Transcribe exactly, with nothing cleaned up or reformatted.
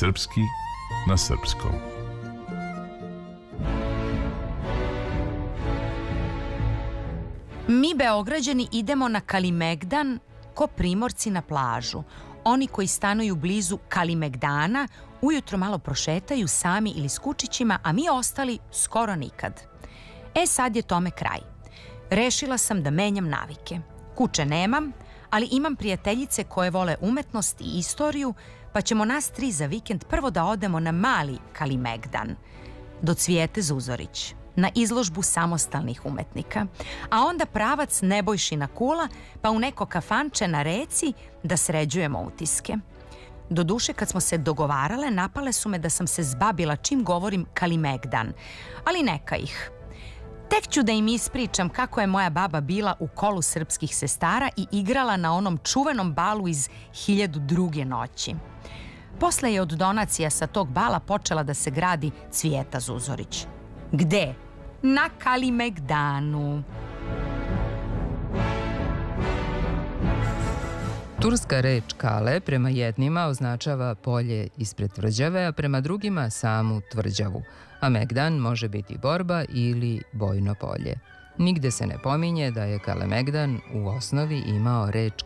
Srpski na srpskom. Mi Beograđani idemo na Kalimegdan ko Primorci na plažu. Oni koji stanuju blizu Kalimegdana ujutro malo prošetaju sami ili s kučićima, a mi ostali skoro nikad. E sad je tome kraj. Rešila sam da menjam navike. Kuće nemam, ali imam prijateljice koje vole umetnost i istoriju, pa ćemo nas tri za vikend prvo da odemo na mali Kalimegdan, do Cvijete Zuzorić, na izložbu samostalnih umetnika, a onda pravac Nebojšina kula, pa u neko kafanče na reci da sređujemo utiske. Doduše, kad smo se dogovarale, napale su me da sam se zbabila čim govorim Kalimegdan, ali neka ih. Tek ću da im ispričam kako je moja baba bila u kolu srpskih sestara i igrala na onom čuvenom balu iz hiljadu druge noći. Posle je od donacija sa tog bala počela da se gradi Cvijeta Zuzorić. Gde? Na Kalimegdanu. Turska reč Kale prema jednima označava polje ispred tvrđave, a prema drugima samu tvrđavu, a Megdan može biti borba ili bojno polje. Nigde se ne pominje da je Kalemegdan u osnovi imao reč